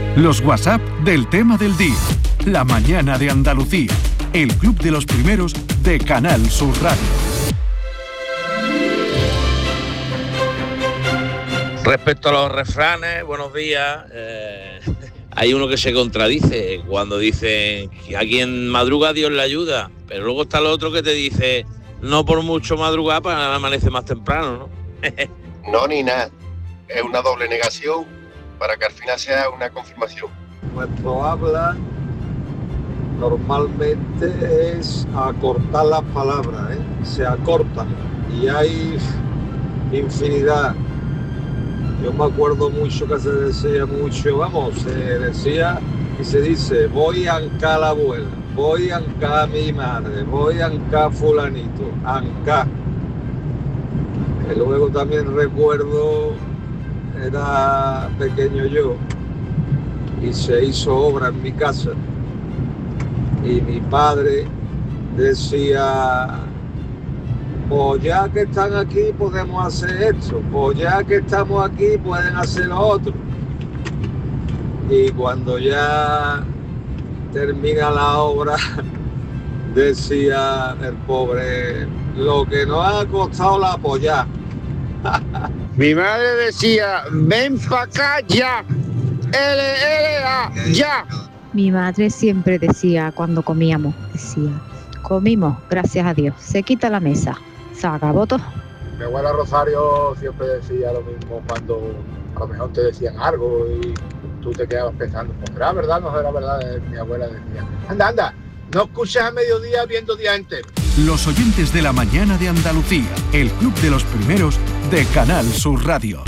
Los WhatsApp del tema del día. La mañana de Andalucía. El club de los primeros de Canal Sur Radio. Respecto a los refranes, buenos días. Hay uno que se contradice cuando dice que a quien madruga Dios le ayuda, pero luego está el otro que te dice no por mucho madrugar para amanece más temprano, ¿no? No, ni nada. Es una doble negación para que al final sea una confirmación. Nuestro habla normalmente es acortar las palabras, se acortan y hay infinidad. Yo me acuerdo mucho que se decía se decía y se dice, voy a ancar a la abuela, voy a ancar a mi madre, voy a ancar a fulanito, ancar. Y luego también recuerdo, era pequeño yo, y se hizo obra en mi casa, y mi padre decía, pues ya que están aquí podemos hacer esto, pues ya que estamos aquí pueden hacer lo otro. Y cuando ya termina la obra, decía el pobre, lo que nos ha costado la polla. Mi madre decía, ven pa' acá ya, LLA, ya. Mi madre siempre decía cuando comíamos, comimos, gracias a Dios, se quita la mesa. Se acabó todo. Mi abuela Rosario siempre decía lo mismo cuando a lo mejor te decían algo y tú te quedabas pensando, pues será verdad, no será verdad. Mi abuela decía, anda, no escuches a mediodía viendo día entero. Los oyentes de la mañana de Andalucía, el club de los primeros de Canal Sur Radio.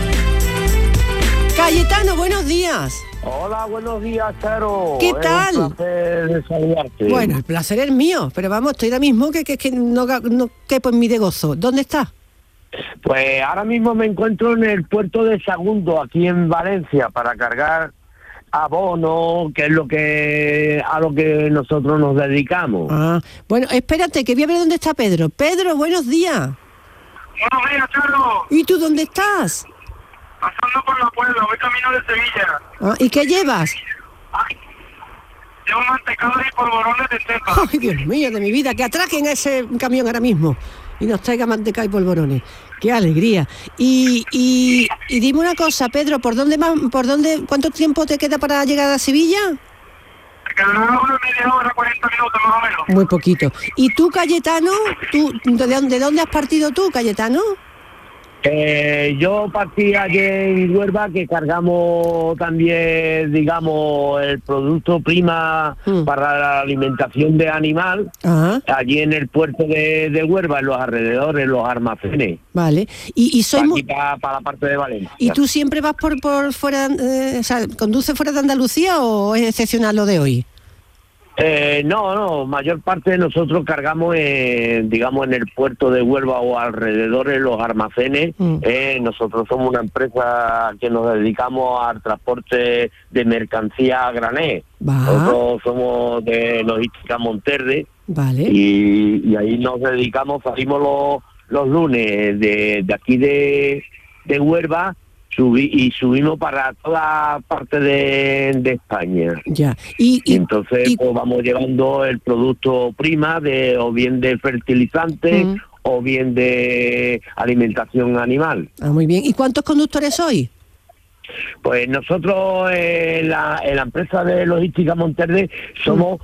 Cayetano, buenos días. Hola, buenos días, Charo. ¿Qué tal? Un placer de saludarte. Bueno, el placer es mío, pero vamos, estoy ahora mismo que no quepo en mi de gozo. ¿Dónde estás? Pues ahora mismo me encuentro en el puerto de Sagunto, aquí en Valencia, para cargar abono, que es a lo que nosotros nos dedicamos. Ah, bueno, espérate, que voy a ver dónde está Pedro. Pedro, buenos días. Buenos días, Charo. ¿Y tú dónde estás? Pasando por la Puebla, voy camino de Sevilla. Ah, ¿y qué llevas? Llevo mantecado y polvorones de cepa. Ay, Dios mío, de mi vida, que atraquen a ese camión ahora mismo y nos traiga mantecado y polvorones. ¡Qué alegría! Y dime una cosa, Pedro, ¿cuánto tiempo te queda para llegar a Sevilla? Me quedará una media hora, 40 minutos más o menos. Muy poquito. ¿Y tú, Cayetano? ¿De dónde has partido tú, Cayetano? Yo partí ayer en Huelva, que cargamos también, digamos, el producto prima para la alimentación de animal, allí en el puerto de Huelva, en los alrededores, en los almacenes. Vale. Y soy para la parte de Valencia. ¿Y tú siempre vas por fuera, conduces fuera de Andalucía o es excepcional lo de hoy? No, mayor parte de nosotros cargamos, digamos, en el puerto de Huelva o alrededor, los almacenes. Nosotros somos una empresa que nos dedicamos al transporte de mercancía a granel. Nosotros somos de Logística Monterde. Vale. Y ahí nos dedicamos, salimos los lunes de aquí de Huelva, subimos para toda parte de España. Ya. Y entonces pues vamos llevando el producto prima o bien de fertilizante o bien de alimentación animal. Ah, muy bien. ¿Y cuántos conductores sois? Pues nosotros en la empresa de Logística Monterde somos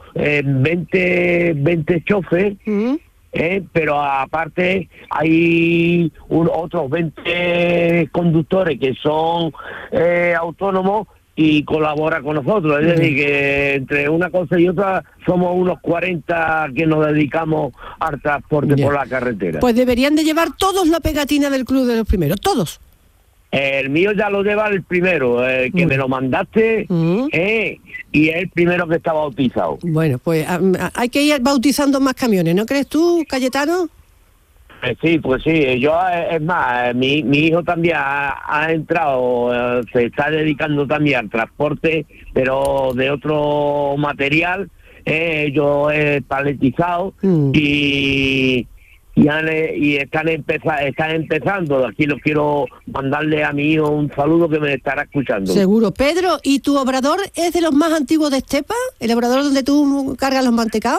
20 choferes. Pero aparte hay otros 20 conductores que son autónomos y colaboran con nosotros. Es decir, que entre una cosa y otra somos unos 40 que nos dedicamos al transporte por la carretera. Pues deberían de llevar todos la pegatina del Club de los Primeros, todos. El mío ya lo lleva el primero, que me lo mandaste, y es el primero que está bautizado. Bueno, pues hay que ir bautizando más camiones, ¿no crees tú, Cayetano? Pues sí, yo, es más, mi hijo también ha entrado, se está dedicando también al transporte, pero de otro material. Yo he paletizado y y están empezando. Aquí los quiero mandarle a mi hijo un saludo que me estará escuchando. Seguro. Pedro, ¿y tu obrador es de los más antiguos de Estepa? ¿El obrador donde tú cargas los mantecaos?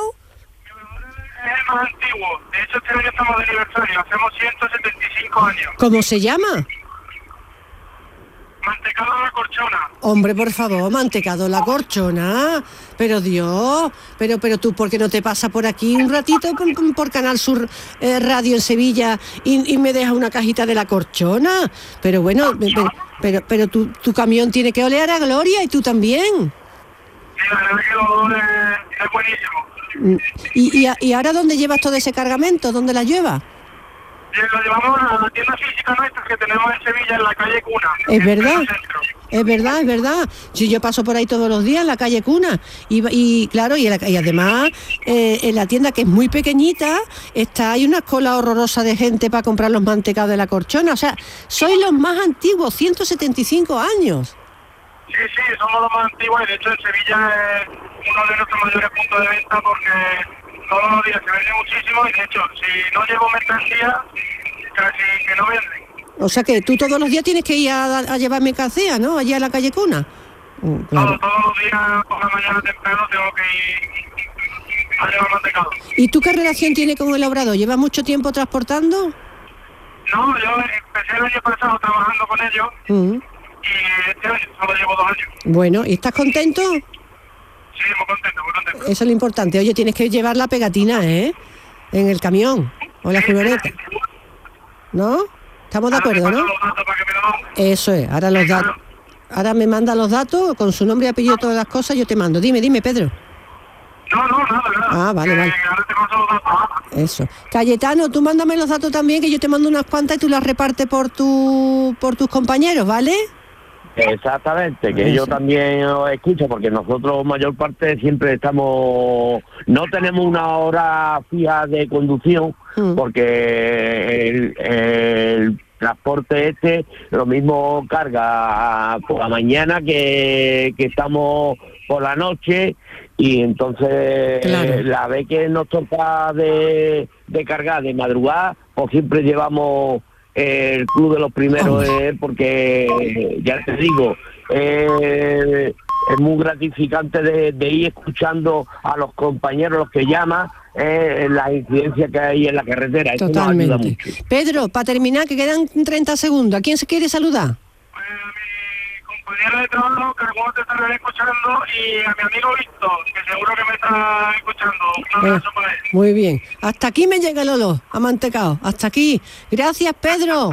Es el más antiguo. De hecho, este año estamos de aniversario. Hacemos 175 años. ¿Cómo se llama? Mantecado La Corchona. Hombre, por favor, Mantecado La Corchona. Pero Dios, pero tú, ¿por qué no te pasas por aquí un ratito por Canal Sur Radio en Sevilla y me dejas una cajita de La Corchona? Pero bueno, pero tu camión tiene que oler a gloria y tú también. Sí, la verdad que lo es buenísimo. ¿Y ahora dónde llevas todo ese cargamento? ¿Dónde la llevas? Lo llevamos a la tienda física nuestra que tenemos en Sevilla, en la calle Cuna. Es verdad. Sí, yo paso por ahí todos los días, en la calle Cuna. Y claro, y además, en la tienda, que es muy pequeñita, hay una cola horrorosa de gente para comprar los mantecados de La Corchona. O sea, sois los más antiguos, 175 años. Sí, somos los más antiguos, y de hecho en Sevilla es uno de nuestros mayores puntos de venta, porque todos los días se vende muchísimo, y de hecho, si no llevo mercancía, casi que no venden. O sea que tú todos los días tienes que ir a llevar mercancía, ¿no? Allí a la calle Cuna. Claro. Todos los días por la mañana temprano tengo que ir a llevar mantecado. ¿Y tú qué relación tienes con el obrador? ¿Llevas mucho tiempo transportando? No, yo empecé el año pasado trabajando con ellos, y este año solo llevo 2 años. Bueno, ¿y estás contento? Sí, muy contento. Eso es lo importante. Oye, tienes que llevar la pegatina, ¿eh? En el camión o la furgoneta. ¿No? Estamos de acuerdo, ¿no? Eso es. Ahora me manda los datos con su nombre y apellido, todas las cosas, yo te mando. Dime, Pedro. No, nada. Ah, vale. Ahora te paso los datos. Eso. Cayetano, tú mándame los datos también, que yo te mando unas cuantas y tú las repartes por tus compañeros, ¿vale? Exactamente, que yo también os escucho, porque nosotros mayor parte siempre no tenemos una hora fija de conducción, porque el transporte lo mismo carga por la mañana que estamos por la noche, y entonces la vez que nos toca de cargar de madrugada, pues siempre llevamos el Club de los Primeros, porque ya te digo, es muy gratificante de ir escuchando a los compañeros, los que llaman, las incidencias que hay en la carretera. Eso totalmente. Nos ayuda mucho. Pedro, para terminar, que quedan 30 segundos, ¿a quién se quiere saludar? Compañero de trabajo, que algunos te estarán escuchando, y a mi amigo Víctor, que seguro que me está escuchando. Un abrazo para él. Muy bien. Hasta aquí me llega el olor a mantecado. Hasta aquí. Gracias, Pedro.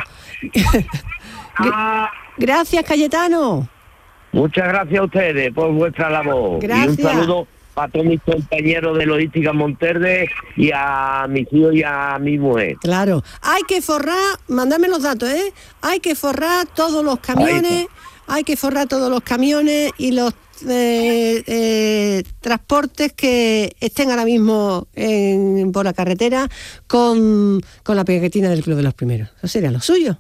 Gracias, Cayetano. Muchas gracias a ustedes por vuestra labor. Gracias. Y un saludo para todos mis compañeros de Logística Monterde y a mis hijos y a mi mujer. Claro. Hay que forrar, mándame los datos, Hay que forrar todos los camiones. Hay que forrar todos los camiones y los transportes que estén ahora mismo por la carretera con la pegatina del Club de los Primeros. Eso sería lo suyo.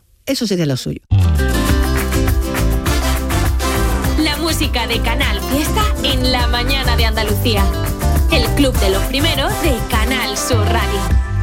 La música de Canal Fiesta en la mañana de Andalucía. El Club de los Primeros de Canal Sur Radio.